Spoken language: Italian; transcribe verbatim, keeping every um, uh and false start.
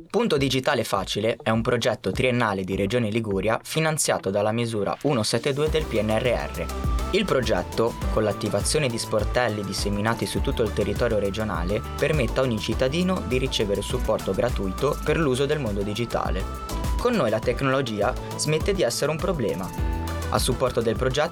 Punto Digitale Facile è un progetto triennale di Regione Liguria finanziato dalla misura centosettantadue del P N R R. Il progetto, con l'attivazione di sportelli disseminati su tutto il territorio regionale, permette a ogni cittadino di ricevere supporto gratuito per l'uso del mondo digitale. Con noi la tecnologia smette di essere un problema. A supporto del progetto